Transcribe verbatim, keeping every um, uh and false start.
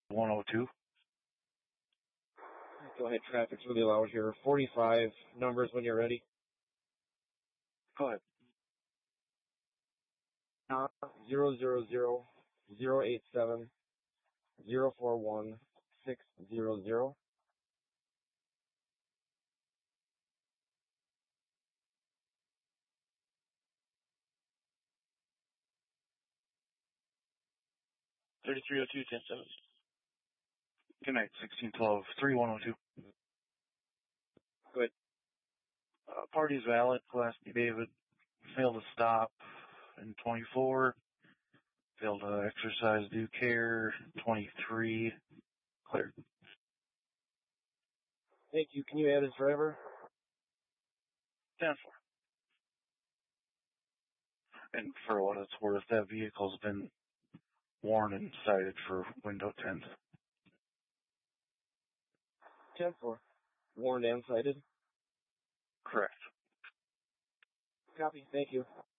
one oh two. Go ahead, traffic's really loud here. forty-five numbers when you're ready. Go ahead. Zero zero zero zero eight seven zero four one six zero zero. thirty-three oh two, ten seven. Good night, sixteen twelve, three one oh two. Good. Uh, party's valid. Class B David failed to stop in twenty-four. Failed to exercise due care. twenty-three. Cleared. Thank you. Can you add his driver? ten four. And for what it's worth, that vehicle's been warned and cited for window tint. ten four. Warned and cited? Correct. Copy. Thank you.